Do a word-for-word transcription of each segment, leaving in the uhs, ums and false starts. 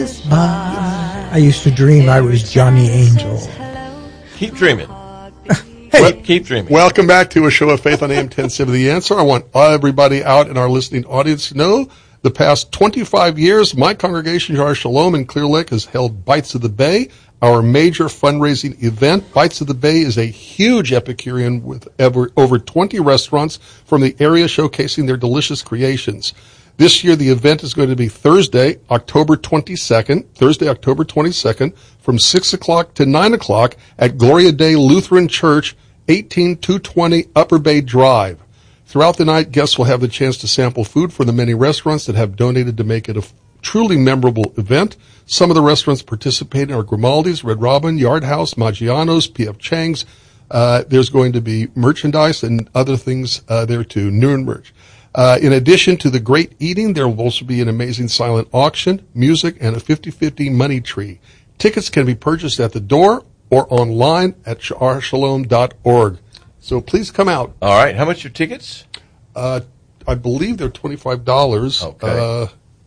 I used to dream I was Johnny Angel. Keep dreaming. Hey, keep, keep dreaming. Welcome back to a show of faith on A M ten seventy The Answer. I want everybody out in our listening audience to know the past twenty-five years, my congregation, Yar Shalom in Clear Lake, has held Bites of the Bay, our major fundraising event. Bites of the Bay is a huge Epicurean with ever, over twenty restaurants from the area showcasing their delicious creations. This year, the event is going to be Thursday, October twenty-second, Thursday, October twenty-second, from six o'clock to nine o'clock at Gloria Day Lutheran Church, eighteen two twenty Upper Bay Drive. Throughout the night, guests will have the chance to sample food from the many restaurants that have donated to make it a truly memorable event. Some of the restaurants participating are Grimaldi's, Red Robin, Yard House, Maggiano's, P F Chang's. Uh, there's going to be merchandise and other things uh, there too, Nuremberg. Uh, in addition to the great eating, there will also be an amazing silent auction, music, and a fifty-fifty money tree. Tickets can be purchased at the door or online at shar shalom dot org. So please come out. All right. How much are tickets? Uh, I believe they're twenty-five dollars. Okay. Uh,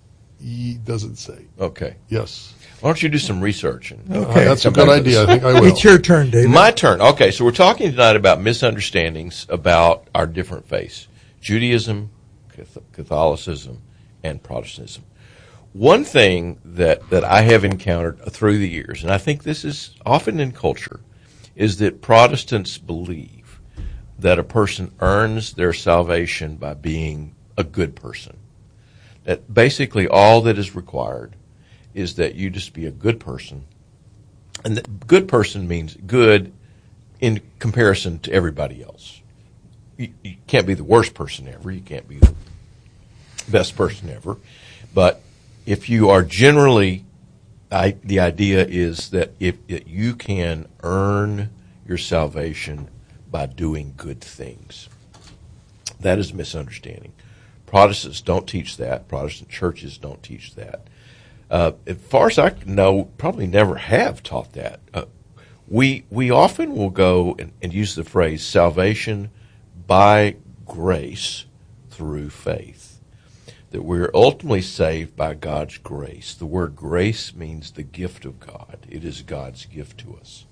he doesn't say. Okay. Yes. Why don't you do some research? And, Okay. Uh, that's a good idea. I think I will. it's your turn, David. My turn. Okay, so we're talking tonight about misunderstandings about our different faiths, Judaism, Catholicism, and Protestantism. One thing that, that I have encountered through the years, and I think this is often in culture, is that Protestants believe that a person earns their salvation by being a good person. That basically all that is required is that you just be a good person. And that good person means good in comparison to everybody else. You, you can't be the worst person ever. You can't be the best person ever. But if you are generally, I, the idea is that if, if you can earn your salvation by doing good things. That is a misunderstanding. Protestants don't teach that. Protestant churches don't teach that. Uh, as far as I know, probably never have taught that. Uh, we we often will go and, and use the phrase salvation by grace through faith. That we're ultimately saved by God's grace. The word grace means the gift of God. It is God's gift to us.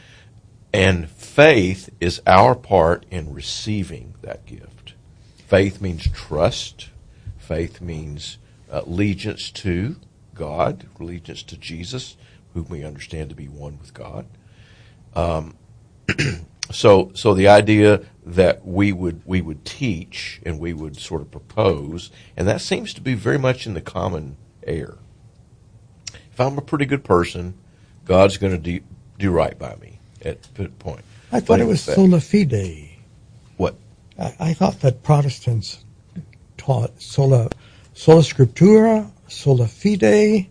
And faith is our part in receiving that gift. Faith means trust. Faith means uh, allegiance to God, allegiance to Jesus, whom we understand to be one with God. Um, so, so the idea that we would we would teach and we would sort of propose, and that seems to be very much in the common air. If I'm a pretty good person, God's going to do, do right by me at that point. I thought But it was fact, sola fide. What? I, I thought that Protestants taught sola, sola scriptura, sola fide.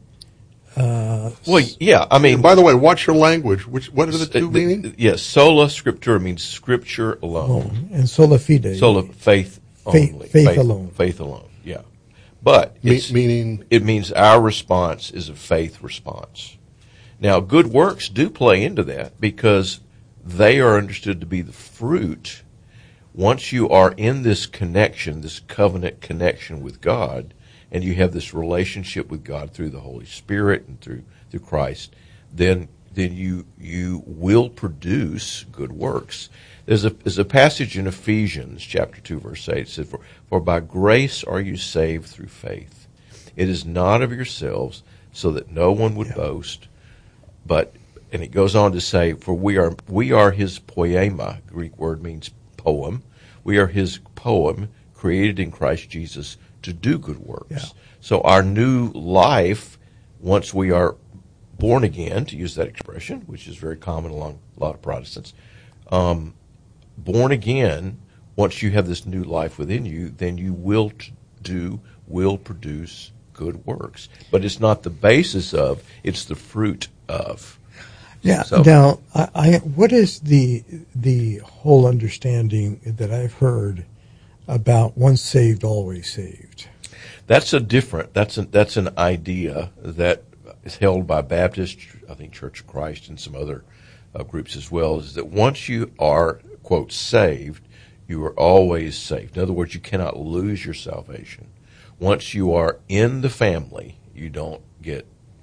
Uh, Well, yeah, I mean, And by the way, watch your language. Which what are the two the- meaning? Yes, sola scriptura means scripture alone. and sola fide. Sola faith Faith- only. faith alone. Faith alone. Yeah, but Me- it's, meaning it means our response is a faith response. Now, good works do play into that because they are understood to be the fruit. Once you are in this connection, this covenant connection with God, and you have this relationship with God through the Holy Spirit and through through Christ, then then you you will produce good works. There's a there's a passage in Ephesians chapter two verse eight. It says, "For for by grace are you saved through faith. It is not of yourselves, so that no one would boast, but." And it goes on to say, "For we are we are His poema." Greek word means poem. We are His poem, created in Christ Jesus to do good works. Yeah. So our new life, once we are born again, to use that expression, which is very common among a lot of Protestants, um, born again, once you have this new life within you, then you will t- do, will produce good works. But it's not the basis of, it's the fruit of. Yeah. So- Now, I, I, what is the the whole understanding that I've heard about once saved, always saved? That's a different. That's an that's an idea that is held by Baptist, I think, Church of Christ, and some other uh, groups as well. Is that once you are quote saved, you are always saved. In other words, you cannot lose your salvation. Once you are in the family, you don't get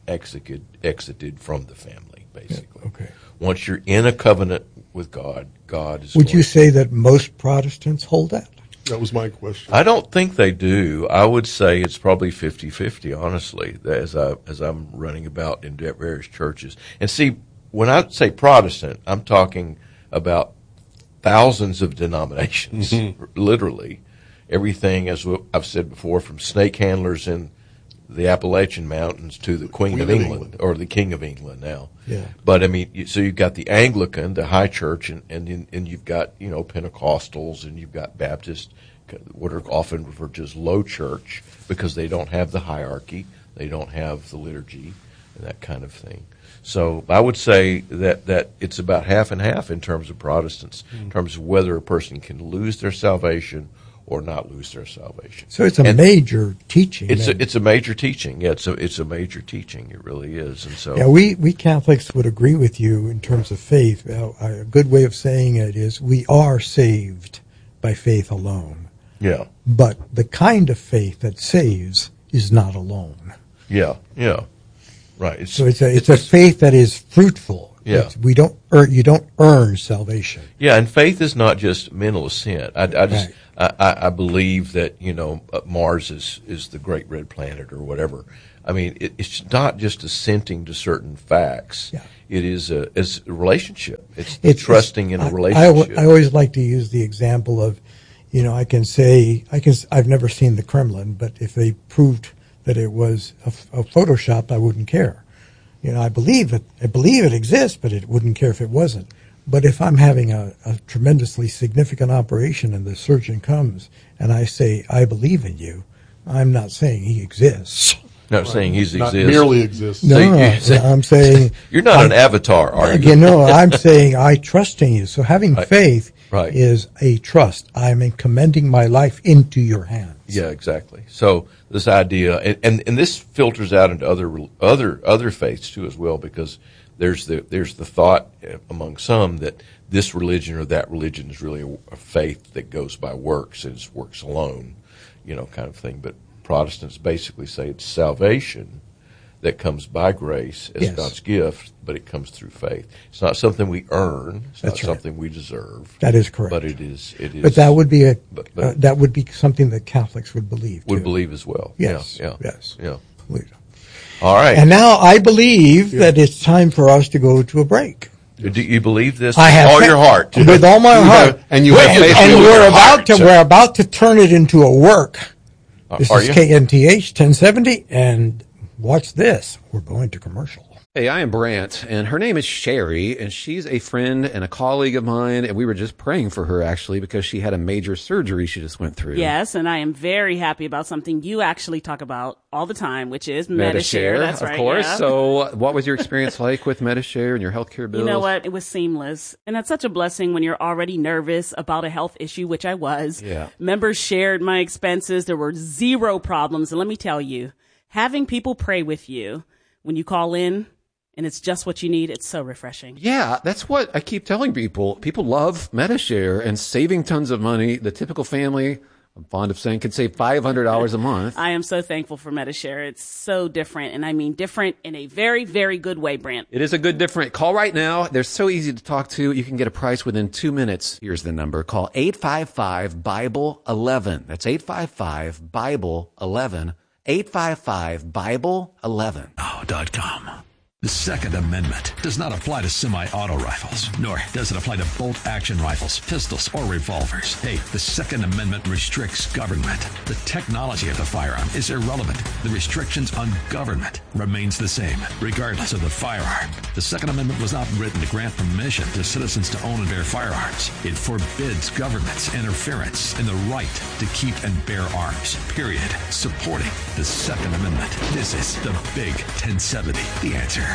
exited exited from the family, basically. Yeah, okay. Once you're in a covenant with God, God is. Would going you say that most Protestants hold that? That was my question. I don't think they do. I would say it's probably fifty-fifty, honestly, as I as I'm running about in various churches. And see, when I say Protestant, I'm talking about thousands of denominations, mm-hmm. literally. Everything, as I've said before, from snake handlers in the Appalachian Mountains to the Queen, Queen of, of England, England, or the King of England now. Yeah. But I mean, so you've got the Anglican, the high church, and and and you've got, you know, Pentecostals, and you've got Baptists, what are often referred to as low church, because they don't have the hierarchy, they don't have the liturgy, and that kind of thing. So I would say that, that it's about half and half in terms of Protestants, mm-hmm. in terms of whether a person can lose their salvation or not lose their salvation. So it's a and major teaching. It's a, it's a major teaching. Yeah, it's a it's a major teaching. It really is. And so yeah, we, we Catholics would agree with you in terms of faith. A good way of saying it is we are saved by faith alone. Yeah. But the kind of faith that saves is not alone. Yeah. Yeah. Right. It's, so it's a it's, it's a faith that is fruitful. Yeah. It's, we don't earn, you don't earn salvation. Yeah, and faith is not just mental assent. I, I just right. I, I believe that, you know, Mars is, is the great red planet or whatever. I mean, it, it's not just assenting to certain facts. Yeah. It is a, it's a relationship. It's, it's trusting it's, in a I, relationship. I, I always like to use the example of, you know, I can say I can I've never seen the Kremlin, but if they proved that it was a, a Photoshop, I wouldn't care. You know, I believe it. I believe it exists, but it wouldn't care if it wasn't. But if I'm having a, a tremendously significant operation and the surgeon comes and I say, I believe in you, I'm not saying he exists. Not saying he's not exists. merely exists. No, so you, I'm saying you're not I, an avatar, are you? You know, I'm saying I trust in you. So having right. faith right. is a trust. I'm commending my life into your hands. Yeah, exactly. So this idea, and, and, and this filters out into other other other faiths too as well, because there's the there's the thought among some that this religion or that religion is really a, a faith that goes by works, and it's works alone, you know, kind of thing. But Protestants basically say it's salvation that comes by grace as yes. God's gift, but it comes through faith. It's not something we earn. It's That's not right. something we deserve. That is correct. But it is. It is. But that would be a but, but uh, that would be something that Catholics would believe. Would too. believe as well. Yes. Yeah. Yeah. Yes. Yeah. Believe. All right. And now I believe yeah. that it's time for us to go to a break. Do you believe this I with have all fa- your heart? With all my you heart. Have, and you Wait, have faith and with we're your about heart, to so. we're about to turn it into a work. Uh, this are is you? K N T H ten seventy, and watch this. We're going to commercial. Hey, I am Brant, and her name is Sherry, and she's a friend and a colleague of mine, and we were just praying for her, actually, because she had a major surgery she just went through. Yes, and I am very happy about something you actually talk about all the time, which is Medi-Share. Medi-Share. That's of right, course. yeah. So what was your experience like with Medi-Share and your healthcare bills? You know what? It was seamless. And that's such a blessing when you're already nervous about a health issue, which I was. Yeah. Members shared my expenses. There were zero problems. And let me tell you, having people pray with you when you call in, and it's just what you need, it's so refreshing. Yeah, that's what I keep telling people. People love Medi-Share and saving tons of money. The typical family, I'm fond of saying, could save five hundred dollars a month. I am so thankful for Medi-Share. It's so different, and I mean different in a very, very good way, Brant. It is a good different. Call right now. They're so easy to talk to. You can get a price within two minutes. Here's the number. Call eight five five, Bible eleven. That's eight five five, Bible eleven. eight five five, Bible eleven. Oh, dot com. The Second Amendment does not apply to semi-auto rifles, nor does it apply to bolt-action rifles, pistols, or revolvers. Hey, the Second Amendment restricts government. The technology of the firearm is irrelevant. The restrictions on government remains the same, regardless of the firearm. The Second Amendment was not written to grant permission to citizens to own and bear firearms. It forbids government's interference in the right to keep and bear arms, period. Supporting the Second Amendment. This is the Big ten seventy, The Answer.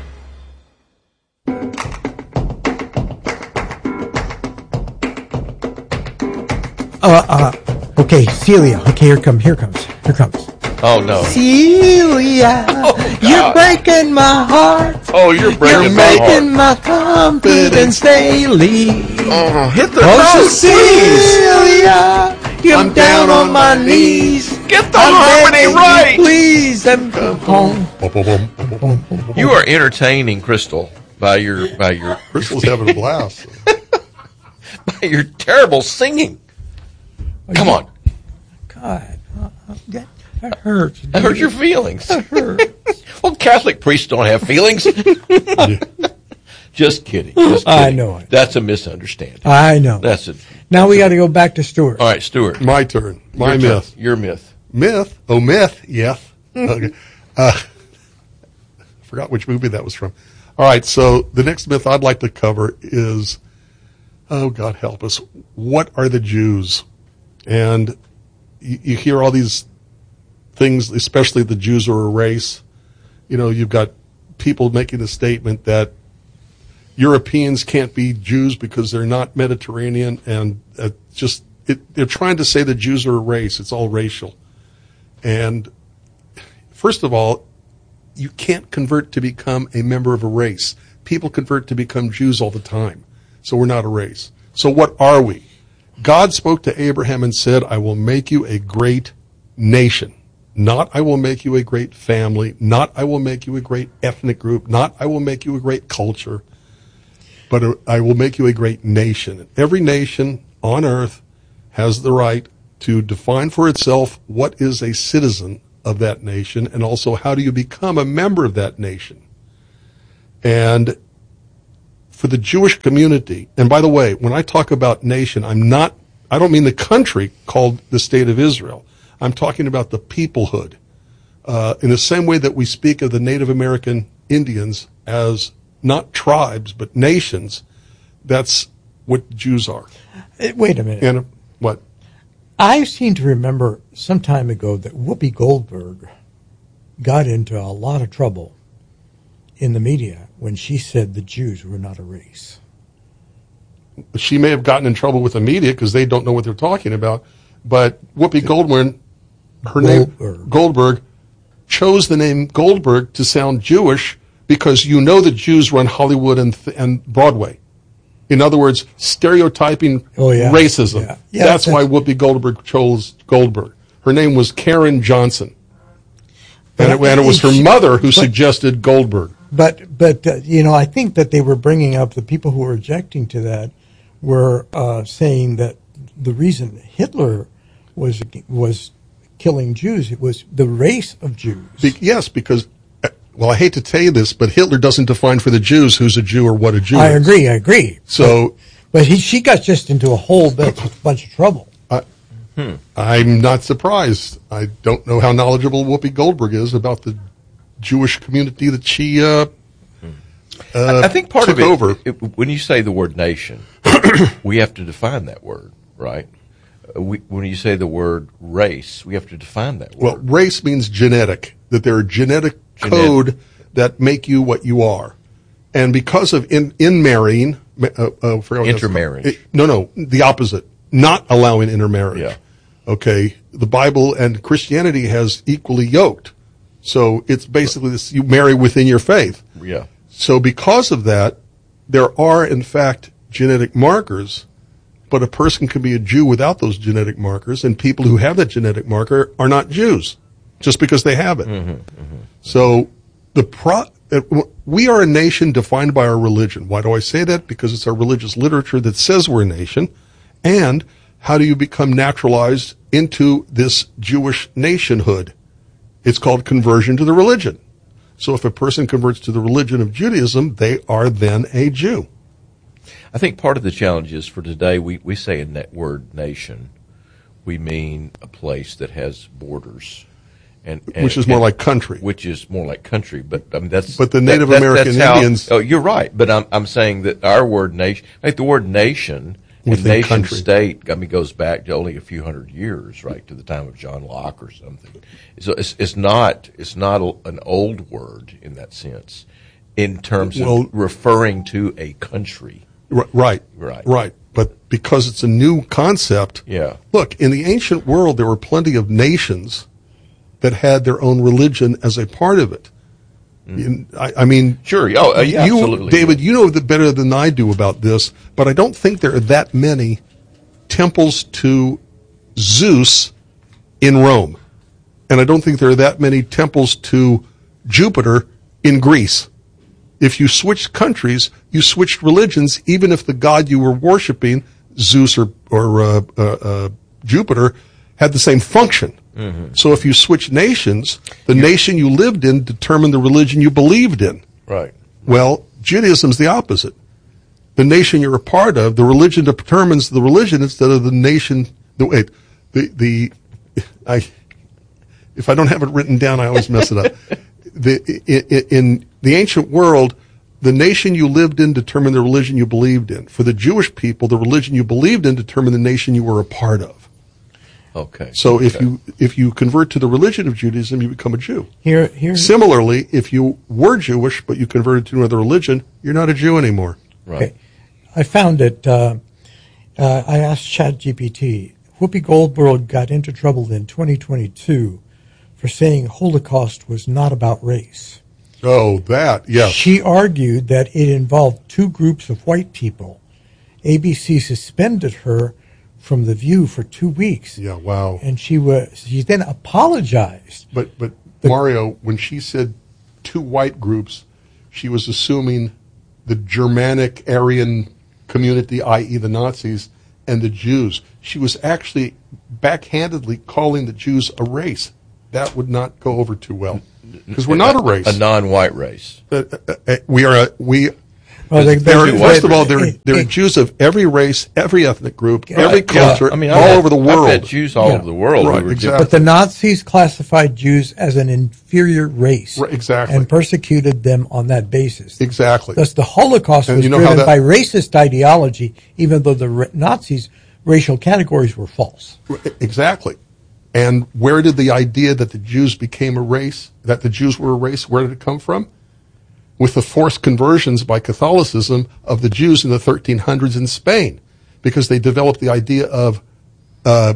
Uh, uh, okay, Celia. Okay, here comes, here comes, here comes. Oh, no. Celia, Oh, you're breaking my heart. Oh, you're breaking You're my making my confidence daily. Oh, hit the Oh, note, please. Celia, I'm down on my knees. Get the harmony right. Please, and come home. Bum, bum, bum, bum, bum, bum, bum. You are entertaining Crystal by your by your Crystal's having a blast. by your terrible singing. Come on, God, uh, uh, that, that hurts. that hurt your feelings. That hurts. Well, Catholic priests don't have feelings. Yeah. Just kidding. Just kidding. I know it. That's a misunderstanding. I know. That's a. Now we got to go back to Stuart. All right, Stuart. My turn. My Your turn. myth. Your myth. Myth? Oh, myth. Yes. Okay. Uh, I forgot which movie that was from. All right, so the next myth I'd like to cover is, oh, God help us, what are the Jews? And you, you hear all these things, especially the Jews are a race. You know, you've got people making the statement that Europeans can't be Jews because they're not Mediterranean, and uh, just it, they're trying to say the Jews are a race. It's all racial. And first of all, you can't convert to become a member of a race. People convert to become Jews all the time. So we're not a race. So what are we? God spoke to Abraham and said, I will make you a great nation. Not I will make you a great family. Not I will make you a great ethnic group. Not I will make you a great culture. But I will make you a great nation. Every nation on earth has the right to define for itself what is a citizen of that nation, and also how do you become a member of that nation. And for the Jewish community, and by the way, when I talk about nation, I'm not, I don't mean the country called the State of Israel. I'm talking about the peoplehood. Uh, in the same way that we speak of the Native American Indians as not tribes, but nations, that's what Jews are. Uh, Wait a minute. And what? I seem to remember some time ago that Whoopi Goldberg got into a lot of trouble in the media when she said the Jews were not a race. She may have gotten in trouble with the media because they don't know what they're talking about, but Whoopi Goldberg, her Goldberg. name, Goldberg, chose the name Goldberg to sound Jewish because you know the Jews run Hollywood and, and Broadway. In other words, stereotyping Oh, yeah. racism. Yeah. Yeah, that's that's- why Whoopi Goldberg chose Goldberg. Her name was Karen Johnson. And it, and it was her mother who suggested Goldberg. But, but uh, you know, I think that they were bringing up, the people who were objecting to that were uh, saying that the reason Hitler was was killing Jews, it was the race of Jews. Be- yes, because, uh, well, I hate to tell you this, but Hitler doesn't define for the Jews who's a Jew or what a Jew I is. agree, I agree. So But he, she got just into a whole bunch, bunch of trouble. I'm not surprised. I don't know how knowledgeable Whoopi Goldberg is about the Jewish community that she uh, uh, I think part took of it, over. it, when you say the word nation, we have to define that word, right? Uh, We, when you say the word race, we have to define that Well, word. race means genetic, that there are genetic, Genetic. code that make you what you are. And because of in, in marrying, uh, uh, I forgot what that's Intermarriage. called. It- no, no, the opposite. Not allowing intermarriage. Yeah. Okay, the Bible and Christianity has equally yoked. So it's basically this, you marry within your faith. Yeah. So because of that, there are, in fact, genetic markers, but a person can be a Jew without those genetic markers, and people who have that genetic marker are not Jews, just because they have it. Mm-hmm, mm-hmm. So the pro, uh, we are a nation defined by our religion. Why do I say that? Because it's our religious literature that says we're a nation. And how do you become naturalized into this Jewish nationhood? It's called conversion to the religion. So if a person converts to the religion of Judaism, they are then a Jew. I think part of the challenge is for today, we, we say in that word nation, we mean a place that has borders. And, and Which is more and- like country. Which is more like country, but I mean that's. But the that- Native that- American that's how- Indians- Oh, you're right, but I'm I'm saying that our word nation, like the word nation, and Within nation country. state, I mean, goes back to only a few hundred years, right, to the time of John Locke or something. So it's it's not it's not a, an old word in that sense, in terms Well- of referring to a country. R- right. Right. Right. But because it's a new concept. Yeah. Look, in the ancient world, there were plenty of nations that had their own religion as a part of it. In- I, I mean, Sure. Oh, uh, yeah, you, absolutely. David, you know the better than I do about this, but I don't think there are that many temples to Zeus in Rome. And I don't think there are that many temples to Jupiter in Greece. If you switched countries, you switched religions, even if the god you were worshiping, Zeus or, or uh, uh, uh, Jupiter, had the same function. Mm-hmm. So if you switch nations, the yeah. nation you lived in determined the religion you believed in. Right. Well, Judaism's the opposite. The nation you're a part of, the religion determines the religion instead of the nation. The, wait, the, the, I, if I don't have it written down, I always mess it up. The, in, in the ancient world, the nation you lived in determined the religion you believed in. For the Jewish people, the religion you believed in determined the nation you were a part of. Okay. So okay. if you if you convert to the religion of Judaism, you become a Jew. Here, here. Similarly, if you were Jewish but you converted to another religion, you're not a Jew anymore. Right. Okay. I found it. Uh, uh, I asked ChatGPT. Whoopi Goldberg got into trouble in twenty twenty-two for saying Holocaust was not about race. Oh, that, yes. She argued that it involved two groups of white people. A B C suspended her from The View for two weeks. Yeah, wow. And she was she then apologized. But but the, Mario, when she said two white groups, she was assuming the Germanic Aryan community, that is the Nazis, and the Jews. She was actually backhandedly calling the Jews a race. That would not go over too well. Because we're not a race. A non-white race. Uh, uh, uh, we are a, we... Well, they, there, they, first of all, they, there, are, there are Jews of every race, every ethnic group, right, every yeah. culture, I mean, all I've over the had, world. I've had Jews all Yeah. over the world. Right, who were exactly. But the Nazis classified Jews as an inferior race. Right, exactly. And persecuted them on that basis. Exactly. Thus, the Holocaust And was you know how driven that- by racist ideology, even though the ra- Nazis' racial categories were false. Exactly. And where did the idea that the Jews became a race, that the Jews were a race, where did it come from? With the forced conversions by Catholicism of the Jews in the thirteen hundreds in Spain, because they developed the idea of uh,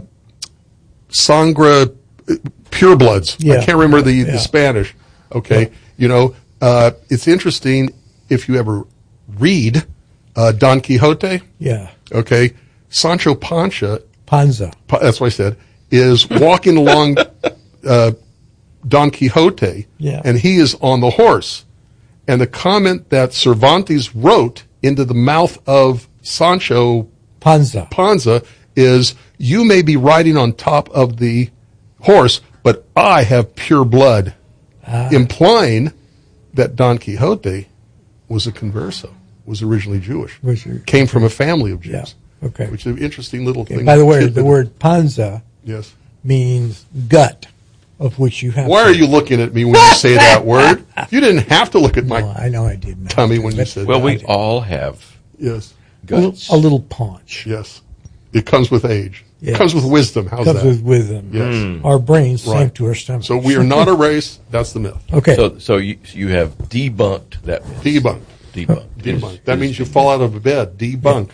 sangre, purebloods. Yeah. I can't remember the, Yeah. the Spanish. Okay, Yeah. you know, uh, it's interesting if you ever read uh, Don Quixote. Yeah. Okay, Sancho Panza. Panza. Pa- that's what I said. Is walking along uh, Don Quixote, Yeah. and he is on the horse. And the comment that Cervantes wrote into the mouth of Sancho Panza. Panza is, you may be riding on top of the horse, but I have pure blood, Ah. implying that Don Quixote was a converso, was originally Jewish, Was your- came from a family of Jews. Yeah. Okay. Which is an interesting little Okay. thing. By the way, tidbit. the word Panza Yes. means gut, of which you have. Why to- are you looking at me when you say that word? You didn't have to look at my Well, I know I did not. tummy when you But- said Well, that. we all have Yes, a little, guts. a little paunch. yes. It comes with age. Yes. It comes with wisdom. How's Comes that? with wisdom. Yes. Our brains Right. sank to our stomachs. So we are not a race. That's the myth. Okay. So, so you you have debunked that myth. Debunked. Debunked. Debunked. Is- That is- means you fall out of a bed. Debunk.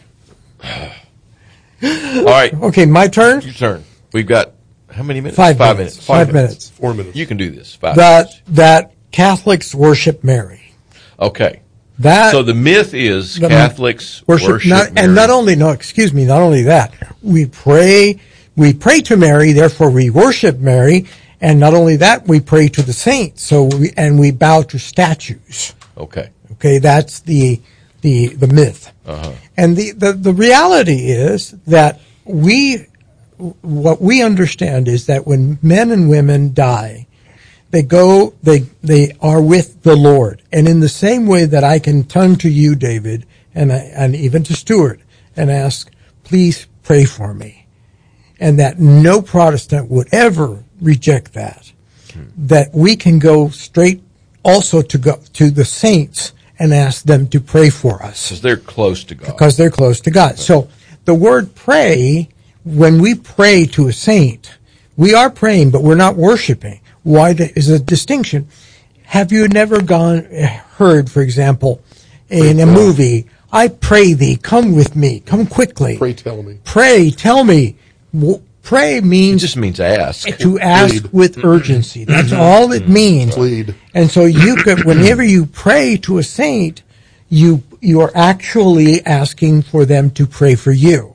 All right, okay, my turn. your turn. We've got how many minutes? Five Five minutes. minutes. Five minutes. Four minutes. You can do this. Five That minutes. that Catholics worship Mary. Okay. That So the myth is the- Catholics worship, worship, not, Mary. and not only no, excuse me, not only that we pray, we pray to Mary, therefore we worship Mary, and not only that we pray to the saints. So we and we bow to statues. Okay. Okay, that's the the the myth. Uh-huh. And the, the the reality is that we what we understand is that when men and women die, they go they they are with the Lord. And in the same way that I can turn to you, David, and I, and even to Stuart, and ask, please pray for me, and that no Protestant would ever reject that. That we can go straight also to go to the saints and ask them to pray for us Because they're close to God. because they're close to God. So the word pray, when we pray to a saint, we are praying, but we're not worshiping. Why is a distinction? Have you never gone heard, for example, in a movie, I pray thee, come with me, come quickly. Pray tell me. Pray, tell me. W- Pray It means just means ask. to ask Plead. with urgency. That's all it means. Plead. And so you could, whenever you pray to a saint, you you are actually asking for them to pray for you.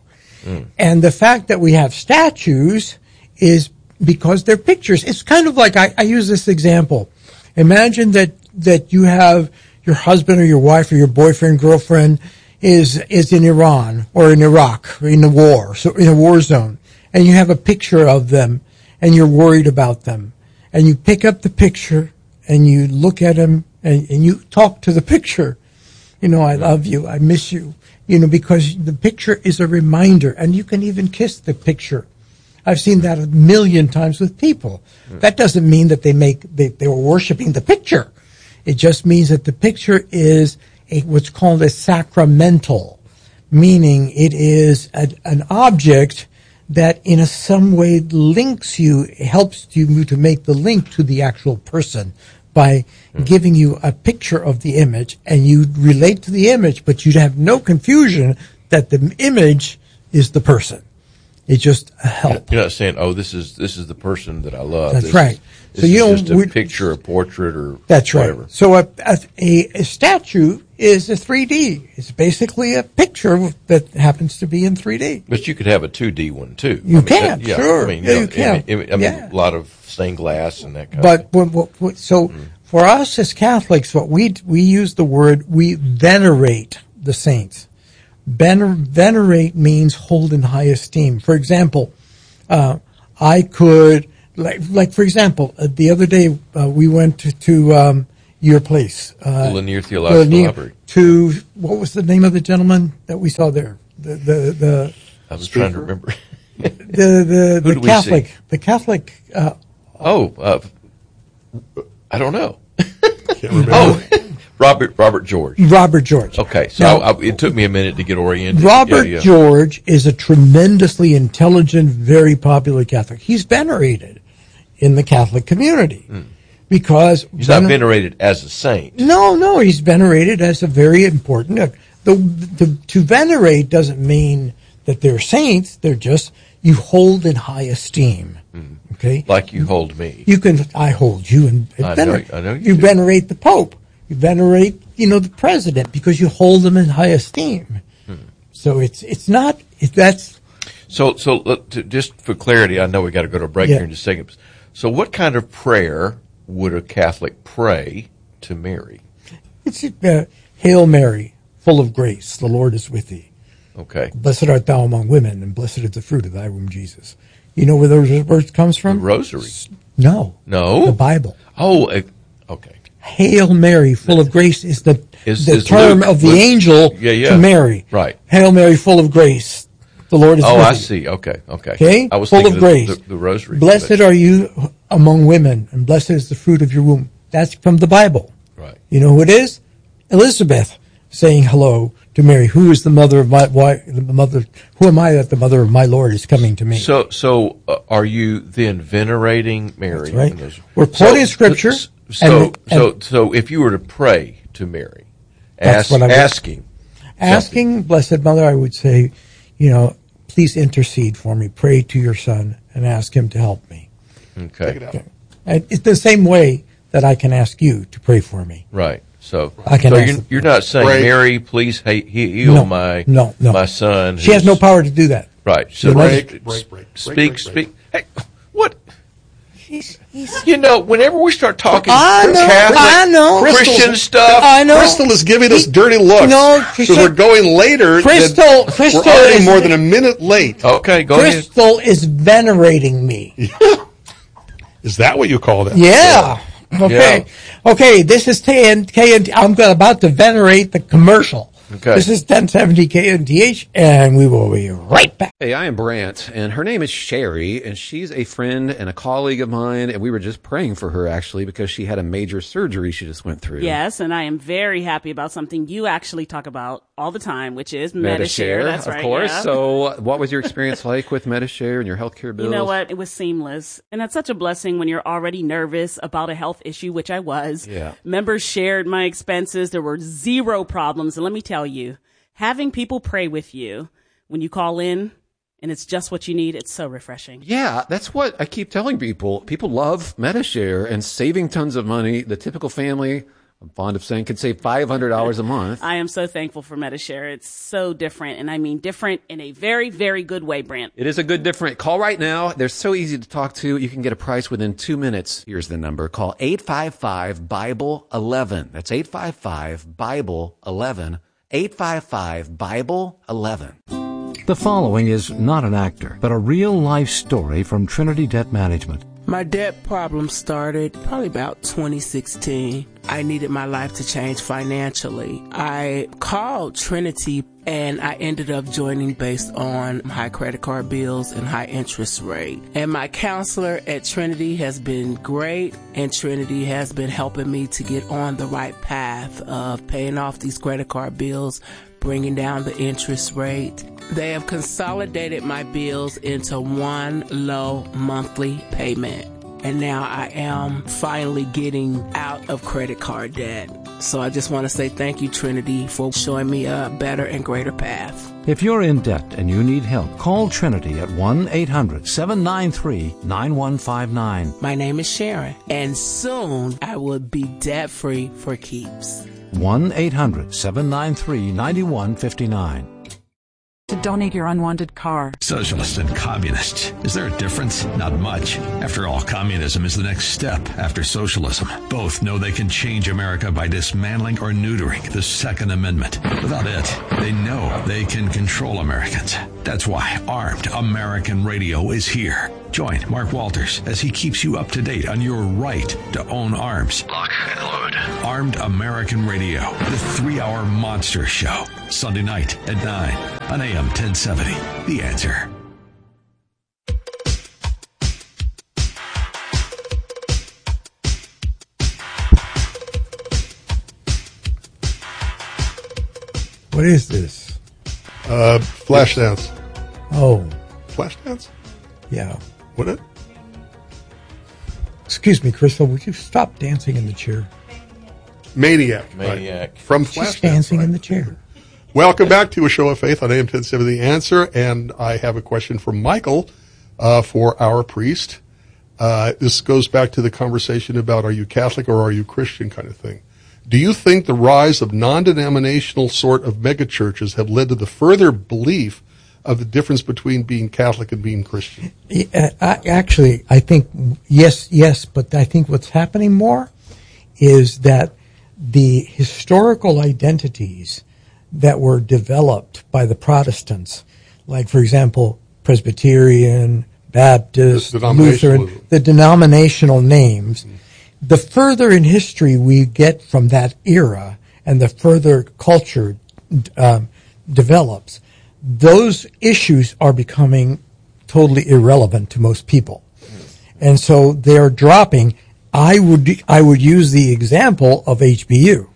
Mm. And the fact that we have statues is because they're pictures. It's kind of like, I, I use this example. Imagine that, that you have your husband or your wife or your boyfriend, girlfriend is, is in Iran or in Iraq or in a war, so in a war zone, and you have a picture of them and you're worried about them. And you pick up the picture and you look at them and, and you talk to the picture. You know, I love you. I miss you. You know, because the picture is a reminder, and you can even kiss the picture. I've seen that a million times with people. Mm. That doesn't mean that they make they, they were worshiping the picture. It just means that the picture is a, what's called a sacramental, meaning it is a, an object that in a some way links you, helps you to make the link to the actual person by mm. giving you a picture of the image, and you relate to the image, but you'd have no confusion that the image is the person. It's just a help. You're not saying, "Oh, this is this is the person that I love." That's this right. Is, this so you is know, just a picture, a portrait, or that's whatever. right. So a, a a statue is a three D. It's basically a picture that happens to be in three D. But you could have a two D one too. You I mean, can, that, yeah, sure. I mean, Yeah, you, know, you can. I mean, I mean Yeah. a lot of stained glass and that kind But of thing. what, what, so mm. for us as Catholics, what we we use the word, we venerate the saints. Vener, venerate means hold in high esteem. For example, uh, I could, like, like for example, uh, the other day uh, we went to, to um, your place, uh, the Lanier Theological Lanier, Library. To what was the name of the gentleman that we saw there? The the the. I was trying to remember. the the, Who the did we Catholic see? the Catholic. Uh, oh, uh, I don't know. Can't remember. Oh, Robert Robert George. Robert George. Okay, so Now, I, I, it took me a minute to get oriented. Robert Yeah, yeah. George is a tremendously intelligent, very popular Catholic. He's venerated in the Catholic community Mm. because He's not venerated as a saint. No, no, he's venerated as a very important. Uh, the, the to venerate doesn't mean that they're saints. They're just you hold in high esteem. Mm. Okay, Like you hold me. you can. I hold you in. in I vener- know- I know you you do. venerate the Pope. You venerate, you know, the president because you hold them in high esteem. Hmm. So it's it's not it, that's So, so look, to, just for clarity, I know we got to go to a break Yeah. here in just a second. So, what kind of prayer would a Catholic pray to Mary? it's uh, Hail Mary, full of grace, the Lord is with thee. Okay, Blessed art thou among women, and blessed is the fruit of thy womb, Jesus. You know where those words comes the from? Rosary. No, No. the Bible. Oh, uh, okay. Hail Mary, full of grace, is the Is- the is term Luke- of the Luke- angel Yeah, yeah. to Mary. Right. Hail Mary, full of grace, the Lord is Oh, with I thee. see. Okay, okay. Okay, I was full thinking of grace. The, the Rosary. Blessed but- are you among women, and blessed is the fruit of your womb. That's from the Bible. Right. You know who it is? Elizabeth saying hello to Mary. Who is the mother of my why, the mother? Who am I that the mother of my Lord is coming to me? So, so uh, are you then venerating Mary? That's right. in those- We're quoting so, Scripture, So, and- so, so, if you were to pray to Mary, That's ask, what I would- asking, Asking Blessed Mother, I would say, you know, please intercede for me. Pray to your Son and ask him to help me. okay, Check it out. And it's the same way that I can ask you to pray for me. right. So, I can so ask you're, the- you're not saying, Pray. Mary, please he, he, heal No, my no, no. my son. She has who's- no power to do that. Right. So Break, just break, break, Speak, break, break, speak. Hey, what? He's, he's, You know, whenever we start talking I know, Catholic, I know. Christian Crystal- stuff, I know. Crystal is giving us dirty looks. No, because Crystal- we're going later. Crystal- than- Crystal we're already is- more than a minute late. okay, go ahead. Crystal is venerating me. Is that what you call that? Yeah. Okay. Okay. This is K N K N T. I'm about to venerate the commercial. Okay. This is ten seventy K N T H, and we will be right back. Hey, I am Brant, and her name is Sherry, and she's a friend and a colleague of mine, and we were just praying for her, actually, because she had a major surgery she just went through. Yes, and I am very happy about something you actually talk about all the time, which is MediShare. That's of right. course. yeah. So what was your experience like with MediShare and your healthcare bills? You know what? It was seamless. And that's such a blessing when you're already nervous about a health issue, which I was. Yeah. Members shared my expenses. There were zero problems. And let me tell you, having people pray with you when you call in and it's just what you need, it's so refreshing. Yeah, that's what I keep telling people. People love MediShare and saving tons of money. The typical family, I'm fond of saying, can save five hundred dollars a month. I am so thankful for Metashare. It's so different, and I mean different in a very, very good way, Brant. It is a good different. Call right now. They're so easy to talk to. You can get a price within two minutes. Here's the number. Call eight five five, Bible eleven. That's eight five five, Bible eleven. eight five five, Bible eleven. The following is not an actor, but a real-life story from Trinity Debt Management. My debt problem started probably about twenty sixteen. I needed my life to change financially. I called Trinity and I ended up joining based on high credit card bills and high interest rate. And my counselor at Trinity has been great, and Trinity has been helping me to get on the right path of paying off these credit card bills, bringing down the interest rate. They have consolidated my bills into one low monthly payment. And now I am finally getting out of credit card debt. So I just want to say thank you, Trinity, for showing me a better and greater path. If you're in debt and you need help, call Trinity at one eight hundred, seven nine three, nine one five nine. My name is Sharon, and soon I will be debt-free for keeps. one eight hundred, seven nine three, nine one five nine. To donate your unwanted car. Socialist and communist. Is there a difference? Not much. After all, communism is the next step after socialism. Both know they can change America by dismantling or neutering the Second Amendment. Without it, they know they can control Americans. That's why Armed American Radio is here. Join Mark Walters as he keeps you up to date on your right to own arms. Lock and load. Armed American Radio, the three-hour monster show. Sunday night at nine on A M ten seventy. The Answer. What is this? Uh, Flashdance. Oh, Flashdance? yeah. What it? Excuse me, Crystal, would you stop dancing in the chair? Maniac. Maniac. Right. From She's Flashdance. dancing right? in the chair. Welcome back to A Show of Faith on A M ten seventy, The Answer. And I have a question from Michael uh, for our priest. Uh, this goes back to the conversation about are you Catholic or are you Christian kind of thing. Do you think the rise of non-denominational sort of megachurches have led to the further belief of the difference between being Catholic and being Christian? Yeah, I, actually, I think, yes, yes, but I think what's happening more is that the historical identities that were developed by the Protestants, like, for example, Presbyterian, Baptist, The Lutheran, the denominational names, mm-hmm. the further in history we get from that era and the further culture um, develops, those issues are becoming totally irrelevant to most people. And so they're dropping. I would I would use the example of H B U.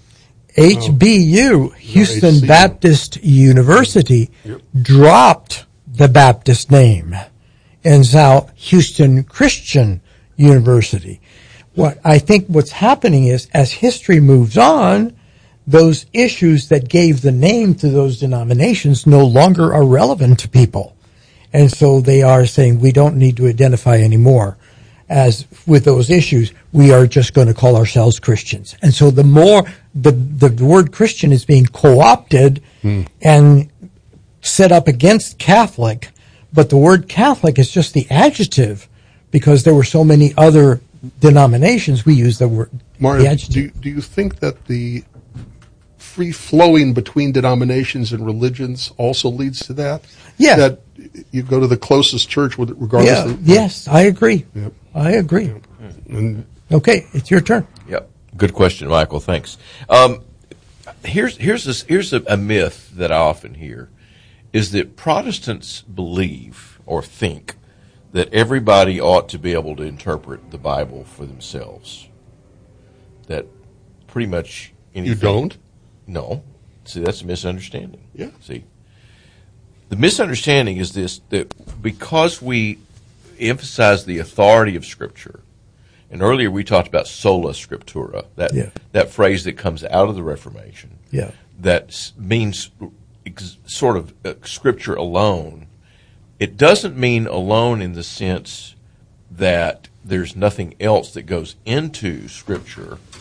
H B U, oh, Houston no, Baptist University, yep. dropped the Baptist name and is now Houston Christian University. What I think what's happening is as history moves on, those issues that gave the name to those denominations no longer are relevant to people. And so they are saying we don't need to identify anymore as with those issues. We are just going to call ourselves Christians. And so the more the, the word Christian is being co-opted mm. and set up against Catholic, but the word Catholic is just the adjective because there were so many other denominations. We use the word Martin, the adjective. Do you, do you think that the free flowing between denominations and religions also leads to that? Yeah. That you go to the closest church with regardless yeah. of... Yes, I agree. Yep. I agree. Yep. And, okay, it's your turn. Yep. Good question, Michael. Thanks. Um, here's here's this, here's a, a myth that I often hear, is that Protestants believe or think that everybody ought to be able to interpret the Bible for themselves. That pretty much anything... You don't? No. See, that's a misunderstanding. Yeah. See, the misunderstanding is this, that because we emphasize the authority of Scripture, and earlier we talked about sola scriptura, that yeah. that phrase that comes out of the Reformation, yeah. that means ex- sort of uh, Scripture alone. It doesn't mean alone in the sense that there's nothing else that goes into Scripture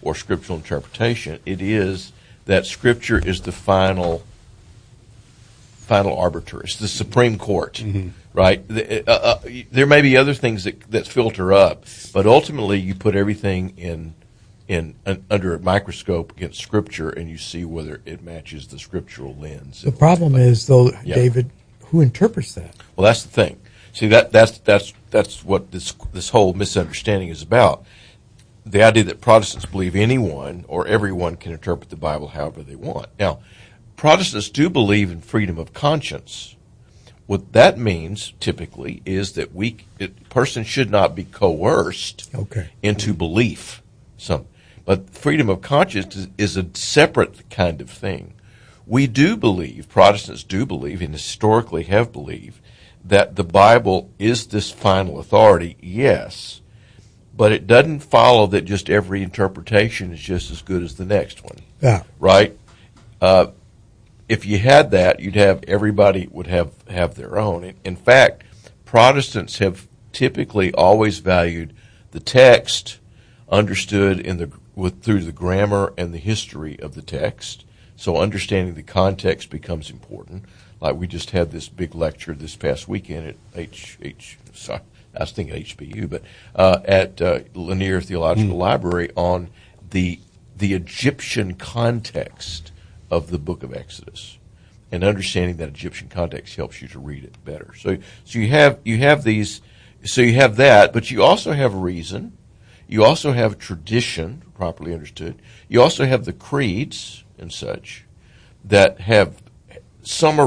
or scriptural interpretation. It is that Scripture is the final final arbiter. It's the Supreme Court, mm-hmm. right? The, uh, uh, there may be other things that, that filter up, but ultimately you put everything in in uh, under a microscope against Scripture, and you see whether it matches the scriptural lens. The problem is, though, yeah. David, who interprets that? Well, that's the thing. See, that that's that's that's what this this whole misunderstanding is about. The idea that Protestants believe anyone or everyone can interpret the Bible however they want. Now, Protestants do believe in freedom of conscience. What that means, typically, is that we a person should not be coerced okay. into belief. Some, but freedom of conscience is, is a separate kind of thing. We do believe, Protestants do believe, and historically have believed, that the Bible is this final authority, yes, but it doesn't follow that just every interpretation is just as good as the next one. Yeah. Right? Uh, if you had that, you'd have everybody would have, have their own. In, in fact, Protestants have typically always valued the text understood in the with through the grammar and the history of the text. So understanding the context becomes important. Like we just had this big lecture this past weekend at H H. Sorry, I was thinking H B U, but uh, at uh, Lanier Theological mm. Library on the the Egyptian context of the Book of Exodus, and understanding that Egyptian context helps you to read it better. So, so you have you have these, so you have that, but you also have reason. You also have tradition, properly understood. You also have the creeds and such that have some